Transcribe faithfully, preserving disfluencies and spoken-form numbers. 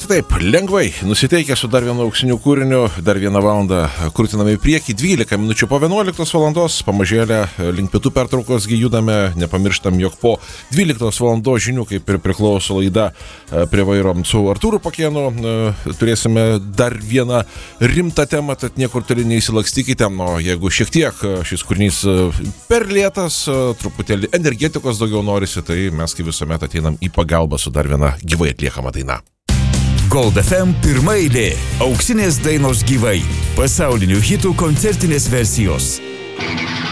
taip, lengvai nusiteikę su dar vienu auksiniu kūriniu, dar vieną valandą krūtiname į priekį, dvylika minučių po vienuoliktos valandos, pamažėlę link pietų pertraukos judame, nepamirštam, jog po dvyliktos valandos žinių, kaip ir priklauso laida prie vairo su Artūru Pakėnu, turėsime dar vieną rimtą temą, tad niekur toli neįsilakstykite, o jeigu šiek tiek šis kūrinys per lėtas, truputėlį energetikos daugiau norisi, tai mes kaip visuomet ateinam į pagalbą su dar viena gyvai atliekama daina. Gold F M pirmaeilė. Auksinės dainos gyvai. Pasaulinių hitų koncertinės versijos.